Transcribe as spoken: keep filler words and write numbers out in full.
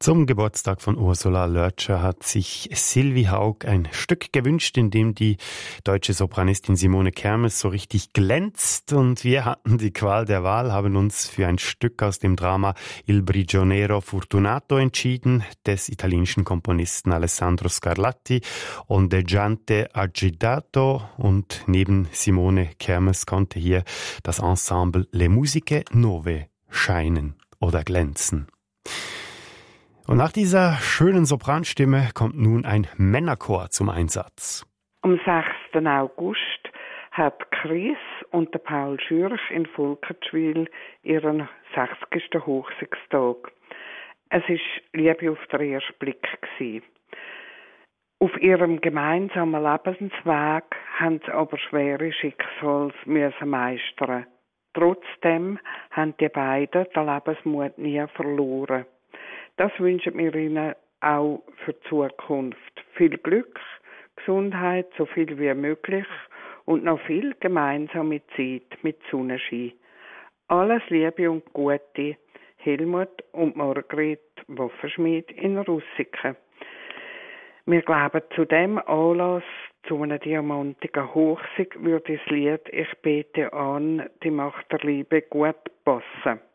Zum Geburtstag von Ursula Lörtscher hat sich Sylvie Haug ein Stück gewünscht, in dem die deutsche Sopranistin Simone Kermes so richtig glänzt. Und wir hatten die Qual der Wahl, haben uns für ein Stück aus dem Drama Il Prigioniero Fortunato entschieden, des italienischen Komponisten Alessandro Scarlatti, Ondeggiante agitato. Und neben Simone Kermes konnte hier das Ensemble Le Musiche Nove scheinen oder glänzen. Und nach dieser schönen Sopranstimme kommt nun ein Männerchor zum Einsatz. Am sechsten August hat Chris und der Paul Schürch in Volkertschwil ihren sechzigsten Hochzeitstag. Es war Liebe auf den ersten Blick gewesen. Auf ihrem gemeinsamen Lebensweg haben sie aber schwere Schicksals müssen meistern. Trotzdem haben die beiden den Lebensmut nie verloren. Das wünschen wir Ihnen auch für die Zukunft. Viel Glück, Gesundheit, so viel wie möglich und noch viel gemeinsame Zeit mit Sonnenschein. Alles Liebe und Gute, Helmut und Margret Waffenschmied in Russiken. Wir glauben, zu dem Anlass, zu einer diamantigen Hochzeit, würde das Lied «Ich bete an, die Macht der Liebe» gut passen.